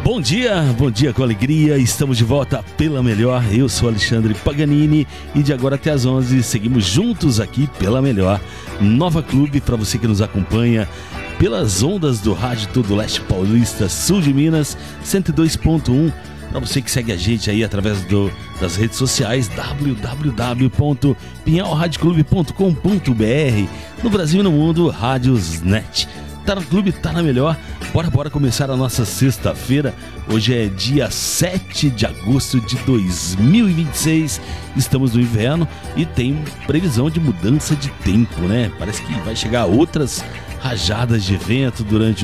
Bom dia com alegria, estamos de volta pela Melhor, eu sou Alexandre Paganini e de agora até às 11 seguimos juntos aqui pela Melhor, Nova Clube, para você que nos acompanha pelas ondas do rádio todo leste paulista, sul de Minas, 102.1, para você que segue a gente aí através das redes sociais, www.pinhalradioclube.com.br, no Brasil e no mundo, Rádiosnet. Tá no clube, tá na Melhor. Bora começar a nossa sexta-feira. Hoje é dia 7 de agosto de 2026. Estamos no inverno e tem previsão de mudança de tempo, né? Parece que vai chegar outras rajadas de vento durante